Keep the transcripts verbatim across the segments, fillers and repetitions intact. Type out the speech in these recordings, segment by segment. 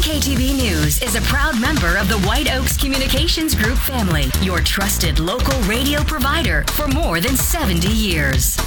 K T B News is a proud member of the White Oaks Communications Group family, your trusted local radio provider for more than seventy years.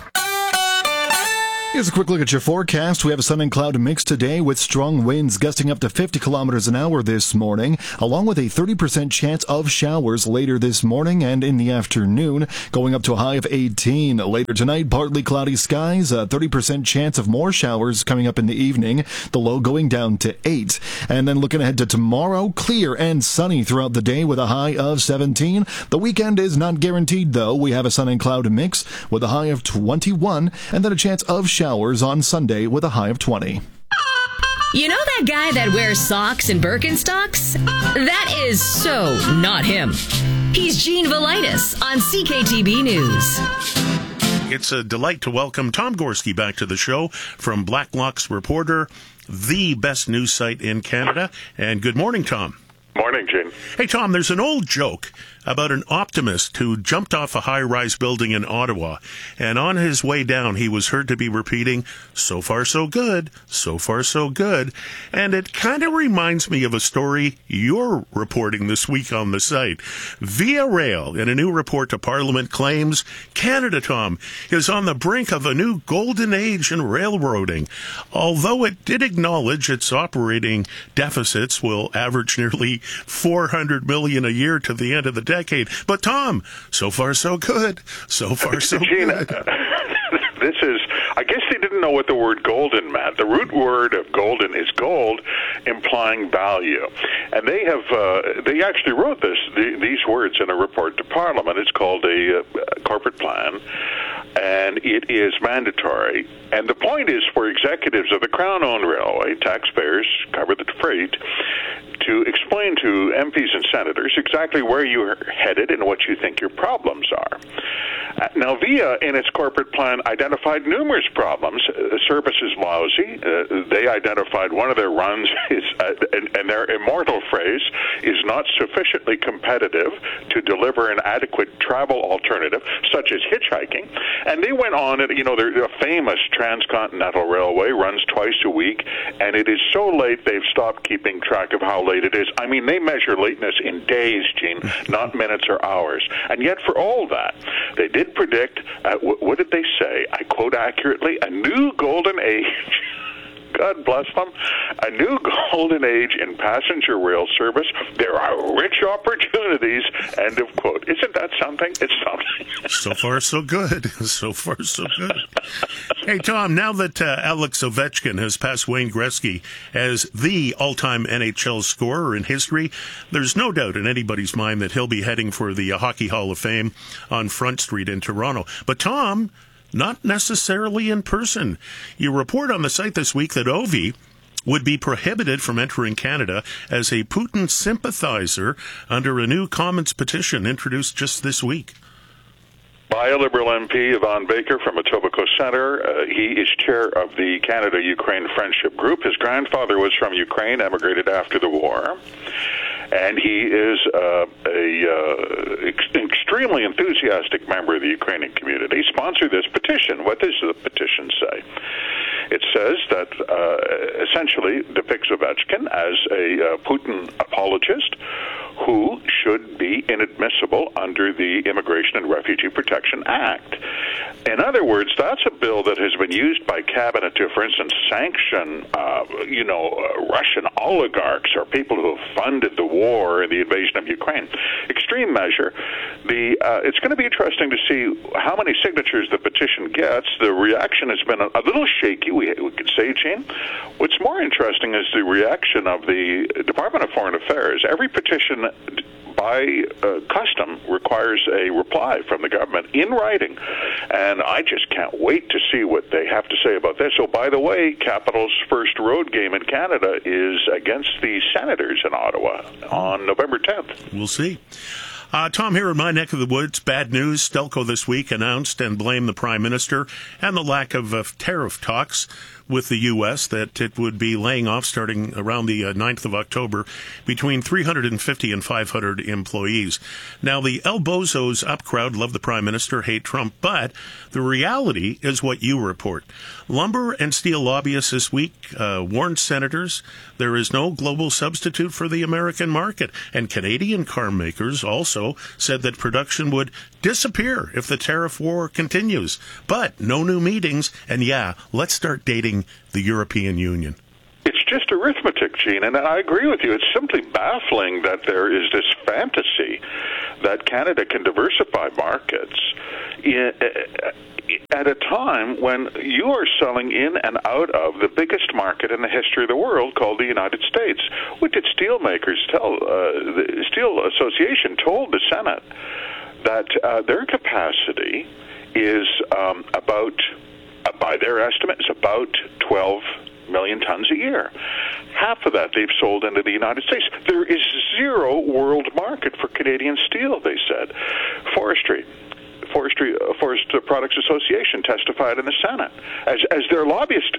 Here's a quick look at your forecast. We have a sun and cloud mix today with strong winds gusting up to fifty kilometers an hour this morning, along with a thirty percent chance of showers later this morning and in the afternoon, going up to a high of eighteen. Later tonight, partly cloudy skies, a thirty percent chance of more showers coming up in the evening, the low going down to eight. And then looking ahead to tomorrow, clear and sunny throughout the day with a high of seventeen. The weekend is not guaranteed, though. We have a sun and cloud mix with a high of twenty-one, and then a chance of showers Showers on Sunday with a high of twenty. You know that guy that wears socks and Birkenstocks? That is so not him. He's Gene Velitis on C K T B News. It's a delight to welcome Tom Gorski back to the show from Blacklock's Reporter, the best news site in Canada. And good morning, Tom. Morning, Gene. Hey, Tom, there's an old joke about an optimist who jumped off a high-rise building in Ottawa, and on his way down, he was heard to be repeating, "So far, so good, so far, so good." And it kind of reminds me of a story you're reporting this week on the site. Via Rail, in a new report to Parliament, claims Canada, Tom, is on the brink of a new golden age in railroading. Although it did acknowledge its operating deficits will average nearly four hundred million dollars a year to the end of the decade. But Tom, so far so good. So far so Gene, good. Uh, this is, I guess they didn't know what the word golden meant. The root word of golden is gold, implying value. And they have, uh, they actually wrote this, the, these words in a report to Parliament. It's called a uh, corporate plan, and it is mandatory. And the point is for executives of the Crown-owned railway, taxpayers cover the freight, to explain to M Ps and senators exactly where you're headed and what you think your problems are. Uh, now, Via, in its corporate plan, identified numerous problems. Uh, service is lousy. Uh, they identified one of their runs is, uh, and, and their immortal phrase, is not sufficiently competitive to deliver an adequate travel alternative, such as hitchhiking. And they went on, and, you know, their famous transcontinental railway runs twice a week, and it is so late they've stopped keeping track of how late it is. I mean, they measure lateness in days, Gene, not minutes or hours. And yet, for all that, they did predict, uh, w- what did they say? I quote accurately, a new golden age. God bless them. A new golden age in passenger rail service. There are rich opportunities. End of quote. Isn't that something? It's something. So far, so good. So far, so good. Hey, Tom, now that uh, Alex Ovechkin has passed Wayne Gretzky as the all-time N H L scorer in history, there's no doubt in anybody's mind that he'll be heading for the uh, Hockey Hall of Fame on Front Street in Toronto. But, Tom, not necessarily in person. You report on the site this week that Ovi would be prohibited from entering Canada as a Putin sympathizer under a new Commons petition introduced just this week. By a Liberal M P, Yvonne Baker from Etobicoke Centre. Uh, he is chair of the Canada-Ukraine Friendship Group. His grandfather was from Ukraine, emigrated after the war. And he is uh, a uh, ex- extremely enthusiastic member of the Ukrainian community. He sponsored this petition. What does the petition say? It says that uh, essentially depicts Ovechkin as a uh, Putin apologist who should be inadmissible under the Immigration and Refugee Protection Act. In other words, that's a bill that has been used by cabinet to, for instance, sanction, uh, you know, uh, Russian oligarchs or people who have funded the war and the invasion of Ukraine. Extreme measure. The uh, it's going to be interesting to see how many signatures the petition gets. The reaction has been a, a little shaky, we, we could say, Gene. What's more interesting is the reaction of the Department of Foreign Affairs. Every petition by uh, custom requires a reply from the government in writing, and I just can't wait to see what they have to say about this. So, by the way, Capital's first road game in Canada is against the Senators in Ottawa on November tenth. We'll see. Uh, Tom, here in my neck of the woods, bad news. Stelco this week announced and blamed the Prime Minister and the lack of uh, tariff talks with the U S that it would be laying off starting around the uh, ninth of October between three hundred fifty and five hundred employees. Now, the El Bozos up crowd love the Prime Minister, hate Trump, but the reality is what you report. Lumber and steel lobbyists this week uh, warned senators there is no global substitute for the American market, and Canadian car makers also said that production would disappear if the tariff war continues. But no new meetings, and yeah, let's start dating the European Union. It's just arithmetic, Gene, and I agree with you. It's simply baffling that there is this fantasy that Canada can diversify markets in, at a time when you are selling in and out of the biggest market in the history of the world called the United States. What did steelmakers tell? Uh, the Steel Association told the Senate that uh, their capacity is um, about, uh, by their estimates, about twelve million tons a year. Half of that they've sold into the United States. There is zero world market for Canadian steel, they said. Forestry. Forestry, uh, Forest Products Association testified in the Senate. As, as their lobbyist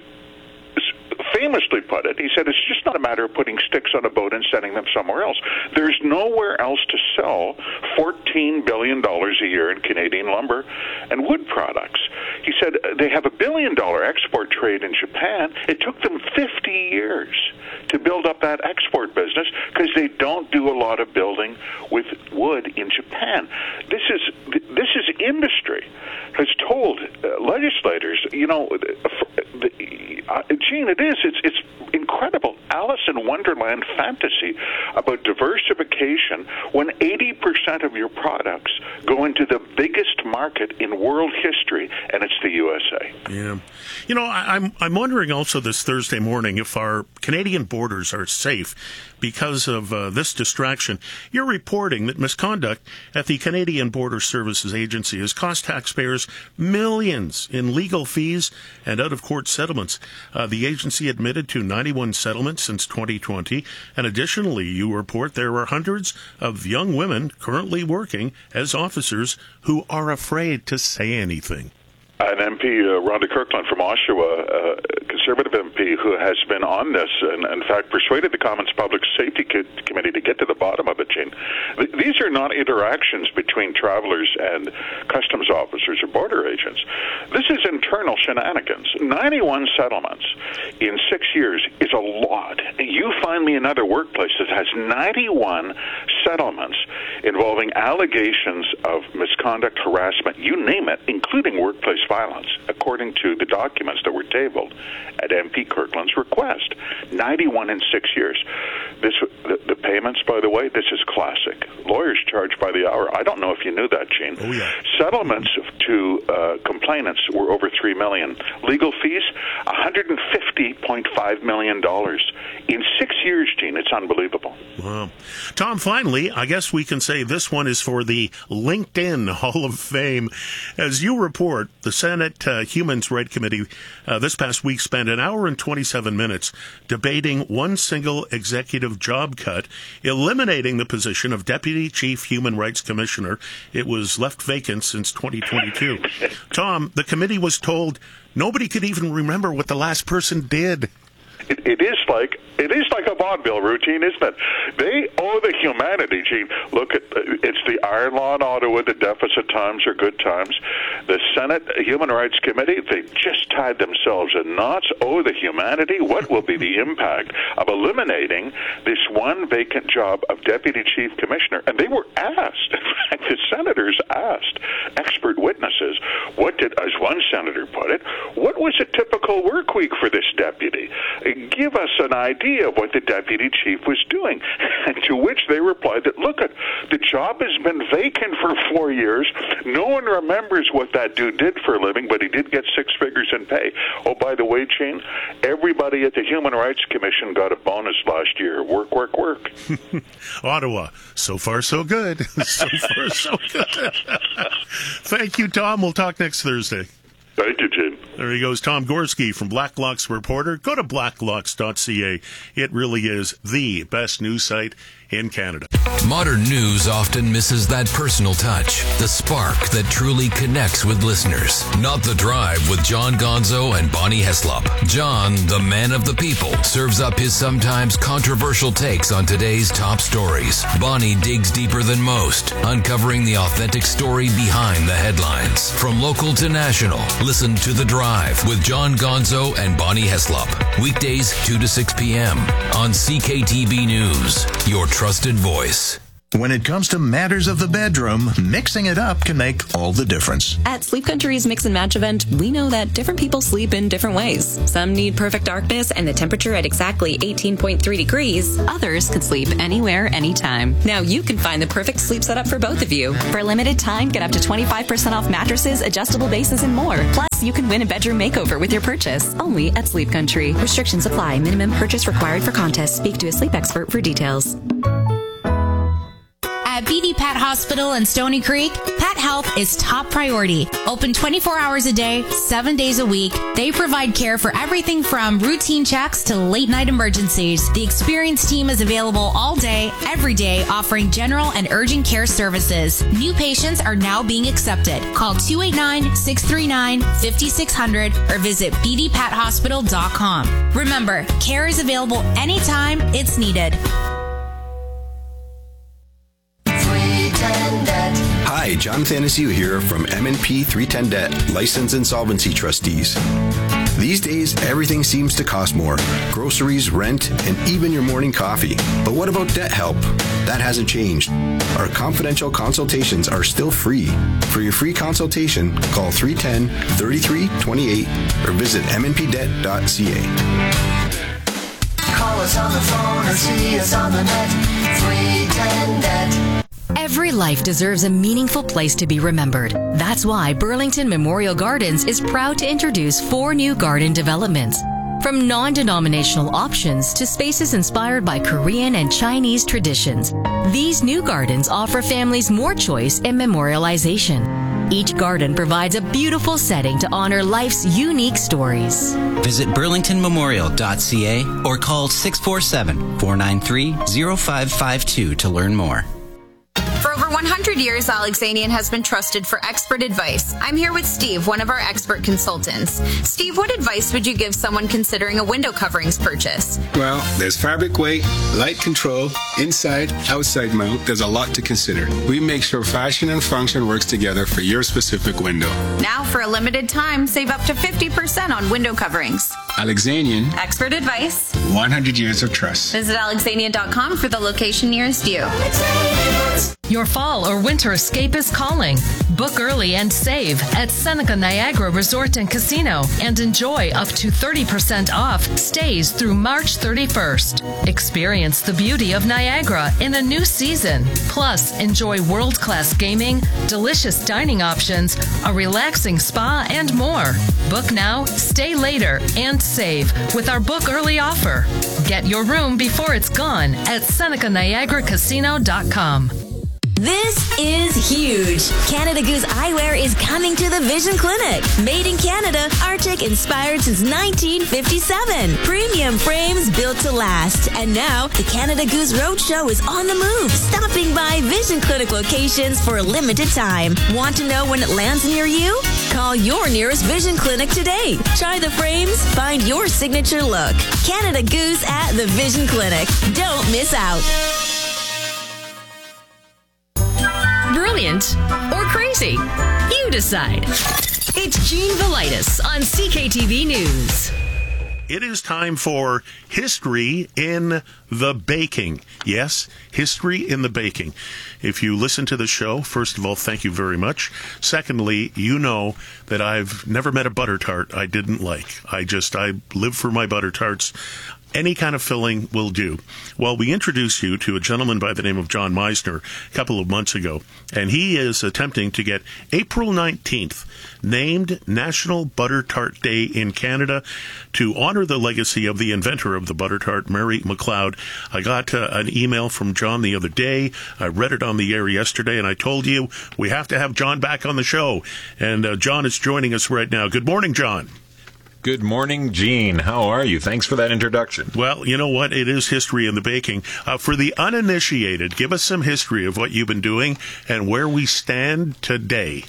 famously put it, he said, it's just not a matter of putting sticks on a boat and sending them somewhere else. There's nowhere else to sell fourteen billion dollars a year in Canadian lumber and wood products. He said they have a billion dollar export trade in Japan. It took them fifty years to build up that export business because they don't do a lot of building with wood in Japan. This is this is industry has told uh, legislators, you know, the, uh, Gene, it is. It's it's incredible. Alice in Wonderland fantasy about diversification when eighty percent of your products go into the biggest market in world history, and it's the U S A. Yeah. You know, I, I'm I'm wondering also this Thursday morning if our Canadian borders are safe because of uh, this distraction. You're reporting that misconduct at the Canadian Border Services Agency has cost taxpayers millions in legal fees and out-of-court settlements. Uh, the agency admitted to ninety-one settlements since twenty twenty, and additionally, you report there are hundreds of young women currently working as officers who are afraid to say anything. An M P, uh, Rhonda Kirkland from Oshawa, uh, Conservative M P, who has been on this and, in fact, persuaded the Commons Public Safety Co- Committee to get to the bottom of it, Gene. Th- these are not interactions between travelers and customs officers or border agents. This is internal shenanigans. ninety-one settlements in six years is a lot. You find me another workplace that has ninety-one settlements involving allegations of misconduct, harassment, you name it, including workplace violence, according to the documents that were tabled at M P Kirkland's request. ninety-one in six years. This, the, the payments, by the way, this is classic. Lawyers charge by the hour. I don't know if you knew that, Gene. Oh, yeah. Settlements to uh, complainants were over three million dollars. Legal fees, one hundred fifty point five million dollars. In six years, Gene, it's unbelievable. Wow. Tom, finally, I guess we can say this one is for the LinkedIn Hall of Fame. As you report, the Senate uh, Human Rights Committee uh, this past week spent an hour and twenty-seven minutes debating one single executive job cut, eliminating the position of Deputy Chief Human Rights Commissioner. It was left vacant since twenty twenty-two. Tom, the committee was told nobody could even remember what the last person did. It, it is like it is like a vaudeville routine, isn't it? They owe the humanity, Gene. Look at it's the iron law in Ottawa. The deficit times are good times. The Senate Human Rights Committee, they just tied themselves in knots. Owe the humanity. What will be the impact of eliminating this one vacant job of Deputy Chief Commissioner? And they were asked. In fact, the senators asked expert witnesses. What did, as one senator put it, what was a typical work week for this deputy? Give us an idea of what the deputy chief was doing. And to which they replied that, look, the job has been vacant for four years. No one remembers what that dude did for a living, but he did get six figures in pay. Oh, by the way, Gene, everybody at the Human Rights Commission got a bonus last year. Work, work, work. Ottawa, so far so good. So far so good. Thank you, Tom. We'll talk next Thursday. Thank you, Gene. There he goes, Tom Gorski from Blacklocks Reporter. Go to blacklocks dot c a. It really is the best news site in Canada. Modern news often misses that personal touch, the spark that truly connects with listeners. Not The Drive with John Gonzo and Bonnie Heslop. John, the man of the people, serves up his sometimes controversial takes on today's top stories. Bonnie digs deeper than most, uncovering the authentic story behind the headlines. From local to national, listen to The Drive with John Gonzo and Bonnie Heslop. Weekdays two to six p.m. on C K T V News, your trusted voice. When it comes to matters of the bedroom, mixing it up can make all the difference. At Sleep Country's Mix and Match event, we know that different people sleep in different ways. Some need perfect darkness and the temperature at exactly eighteen point three degrees. Others could sleep anywhere, anytime. Now you can find the perfect sleep setup for both of you. For a limited time, get up to twenty-five percent off mattresses, adjustable bases, and more. Plus, you can win a bedroom makeover with your purchase. Only at Sleep Country. Restrictions apply. Minimum purchase required for contest. Speak to a sleep expert for details. At B D Pat Hospital in Stony Creek, Pat Health is top priority. Open twenty-four hours a day, seven days a week. They provide care for everything from routine checks to late night emergencies. The experienced team is available all day, every day, offering general and urgent care services. New patients are now being accepted. Call two eight nine, six three nine, five six zero zero or visit b d pat hospital dot com. Remember, care is available anytime it's needed. Hi, John Thanasiu here from M and P three ten Debt, License Insolvency Trustees. These days, everything seems to cost more. Groceries, rent, and even your morning coffee. But what about debt help? That hasn't changed. Our confidential consultations are still free. For your free consultation, call three one zero, three three two eight or visit m n p debt dot c a. Call us on the phone or see us on the net. three ten debt. Every life deserves a meaningful place to be remembered. That's why Burlington Memorial Gardens is proud to introduce four new garden developments. From non-denominational options to spaces inspired by Korean and Chinese traditions, these new gardens offer families more choice in memorialization. Each garden provides a beautiful setting to honor life's unique stories. Visit burlington memorial dot c a or call six four seven, four nine three, zero five five two to learn more. For over one hundred years, Alexanian has been trusted for expert advice. I'm here with Steve, one of our expert consultants. Steve, what advice would you give someone considering a window coverings purchase? Well, there's fabric weight, light control, inside, outside mount. There's a lot to consider. We make sure fashion and function works together for your specific window. Now, for a limited time, save up to fifty percent on window coverings. Alexanian. Expert advice. one hundred years of trust. Visit alexanian dot com for the location nearest you. Your fall or winter escape is calling. Book early and save at Seneca Niagara Resort and Casino and enjoy up to thirty percent off stays through March thirty-first. Experience the beauty of Niagara in a new season. Plus, enjoy world-class gaming, delicious dining options, a relaxing spa, and more. Book now, stay later, and save with our book early offer. Get your room before it's gone at Seneca Niagara Casino dot com. This is huge. Canada Goose Eyewear is coming to the Vision Clinic. Made in Canada, Arctic inspired since nineteen fifty-seven. Premium frames built to last. And now, the Canada Goose Roadshow is on the move, stopping by Vision Clinic locations for a limited time. Want to know when it lands near you? Call your nearest Vision Clinic today. Try the frames, find your signature look. Canada Goose at the Vision Clinic. Don't miss out. Brilliant or crazy? You decide. It's Gene Velitis on C K T V News. It is time for History in the Baking. Yes, History in the Baking. If you listen to the show, first of all, thank you very much. Secondly, you know that I've never met a butter tart I didn't like. I just, I live for my butter tarts. Any kind of filling will do. Well, we introduced you to a gentleman by the name of John Meisner a couple of months ago, and he is attempting to get April nineteenth named National Butter Tart Day in Canada to honor the legacy of the inventor of the butter tart, Mary McLeod. I got uh, an email from John the other day. I read it on the air yesterday, and I told you we have to have John back on the show. And uh, John is joining us right now. Good morning, John. Good morning, Gene. How are you? Thanks for that introduction. Well, you know what? It is history in the baking. Uh, for the uninitiated, give us some history of what you've been doing and where we stand today.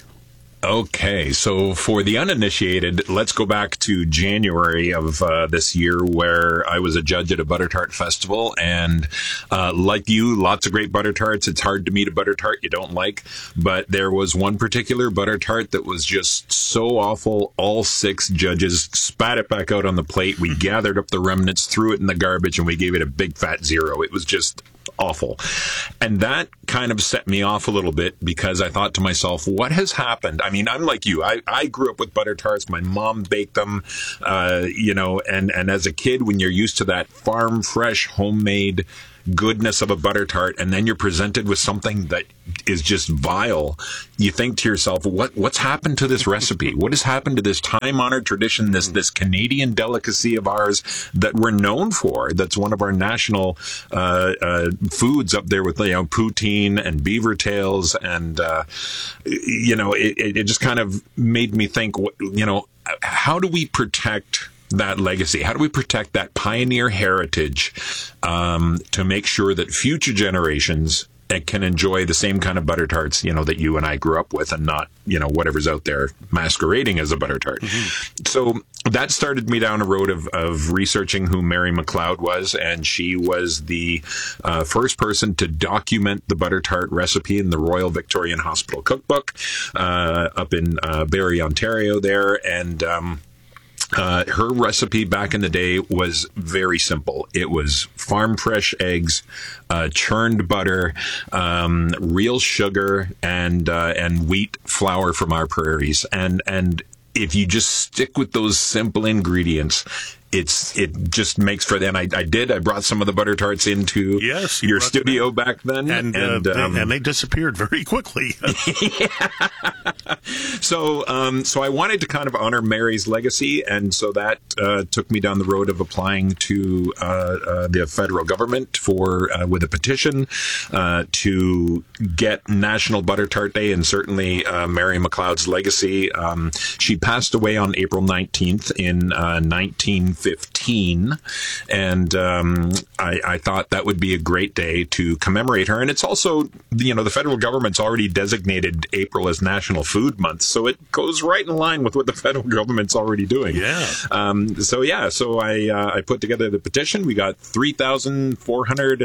Okay, so for the uninitiated, let's go back to January of uh, this year, where I was a judge at a butter tart festival, and uh, like you, lots of great butter tarts. It's hard to meet a butter tart you don't like, but there was one particular butter tart that was just so awful. All six judges spat it back out on the plate. We gathered up the remnants, threw it in the garbage, and we gave it a big fat zero. It was just awful. And that kind of set me off a little bit, because I thought to myself, what has happened? I mean, I'm like you. I, I grew up with butter tarts. My mom baked them, uh, you know, and, and as a kid, when you're used to that farm fresh, homemade goodness of a butter tart, and then you're presented with something that is just vile, you think to yourself, what what's happened to this recipe? What has happened to this time-honored tradition, this this Canadian delicacy of ours that we're known for, that's one of our national uh, uh, foods up there with, you know, poutine and beaver tails, and uh, you know, it, it just kind of made me think, you know, how do we protect that legacy? How do we protect that pioneer heritage um, to make sure that future generations can enjoy the same kind of butter tarts, you know, that you and I grew up with, and not, you know, whatever's out there masquerading as a butter tart. Mm-hmm. So that started me down a road of, of researching who Mary McLeod was, and she was the uh, first person to document the butter tart recipe in the Royal Victorian Hospital Cookbook uh, up in uh, Barrie, Ontario there, and um Uh, her recipe back in the day was very simple. It was farm fresh eggs, uh, churned butter, um, real sugar, and uh, and wheat flour from our prairies. And and if you just stick with those simple ingredients, it's it just makes for them. I, I did. I brought some of the butter tarts into yes, you your studio back then, and and, uh, um, they, and they disappeared very quickly. So, um, so I wanted to kind of honor Mary's legacy, and so that uh, took me down the road of applying to uh, uh, the federal government for uh, with a petition uh, to get National Butter Tart Day, and certainly uh, Mary McLeod's legacy. Um, she passed away on April nineteenth in uh, nineteen fifteen, and um, I, I thought that would be a great day to commemorate her. And it's also, you know, the federal government's already designated April as National Food Month, so it goes right in line with what the federal government's already doing. Yeah. Um, so yeah, so I uh, I put together the petition. We got three thousand four hundred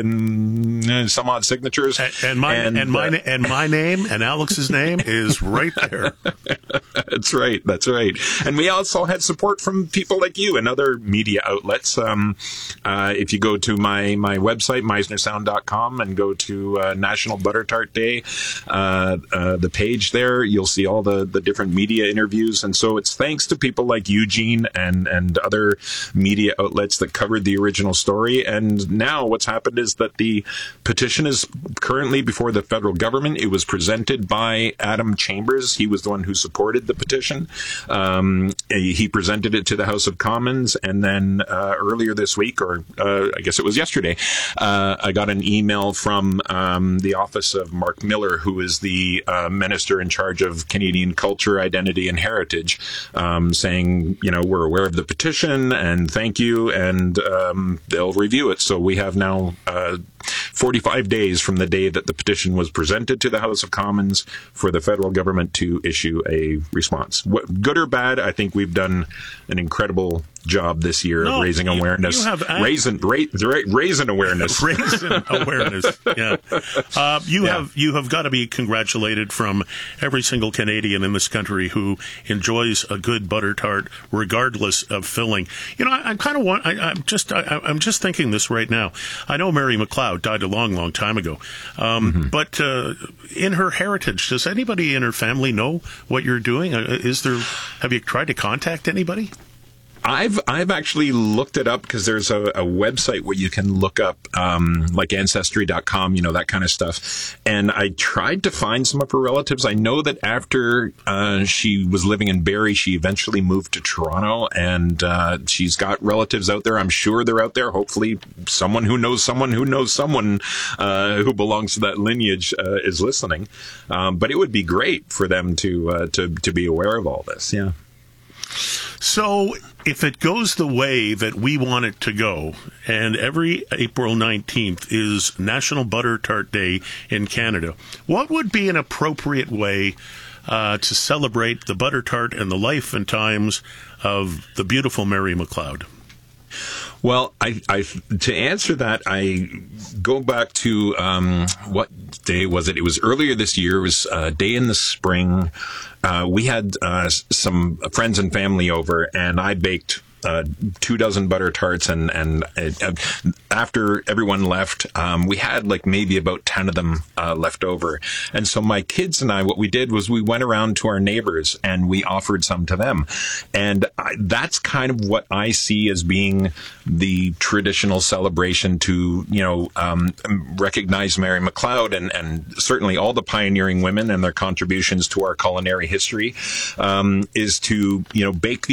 and some odd signatures, and, and my and, and my uh, and my name and Alex's name is right there. That's right. That's right. And we also had support from people like you and other media outlets. Um, uh, if you go to my my website, meisner sound dot com, and go to uh, National Butter Tart Day, uh, uh, the page there, you'll see all the, the different media interviews. And so it's thanks to people like Eugene and, and other media outlets that covered the original story. And now what's happened is that the petition is currently before the federal government. It was presented by Adam Chambers. He was the one who supported the petition. Um, he presented it to the House of Commons, and then uh, earlier this week, or uh, I guess it was yesterday, uh, I got an email from um, the office of Mark Miller, who is the uh, minister in charge of Canadian culture, identity, and heritage, um, saying, you know, we're aware of the petition and thank you, and um, they'll review it. So we have now uh, forty-five days from the day that the petition was presented to the House of Commons for the federal government to issue a response. What, good or bad, I think we've done an incredible job this year no, of raising you, awareness. You have raising, ra- raising awareness. raising awareness. Yeah. Uh, you yeah. have you have got to be congratulated from every single Canadian in this country who enjoys a good butter tart, regardless of filling. You know, I, I'm kind of want. I, I'm just. I, I'm just thinking this right now. I know Mary McLeod died a long, long time ago, um, mm-hmm. but uh, in her heritage, does anybody in her family know what you're doing? Uh, is there? Have you tried to contact anybody? I've I've actually looked it up, because there's a, a website where you can look up um, like ancestry dot com, you know, that kind of stuff. And I tried to find some of her relatives. I know that after uh, she was living in Barrie, she eventually moved to Toronto, and uh, she's got relatives out there. I'm sure they're out there. Hopefully someone who knows someone who knows someone uh, who belongs to that lineage uh, is listening. Um, but it would be great for them to uh, to to be aware of all this. Yeah. So if it goes the way that we want it to go, and every April nineteenth is National Butter Tart Day in Canada, what would be an appropriate way uh, to celebrate the butter tart and the life and times of the beautiful Mary McLeod? Well, I, I, to answer that, I go back to, um, what day was it? It was earlier this year. It was a day in the spring. Uh, we had uh, some friends and family over, and I baked Uh, two dozen butter tarts, and and uh, after everyone left, um, we had like maybe about ten of them uh, left over. And so my kids and I, what we did was we went around to our neighbors and we offered some to them. And I, that's kind of what I see as being the traditional celebration to, you know, um, recognize Mary McLeod and, and certainly all the pioneering women and their contributions to our culinary history, um, is to, you know, bake the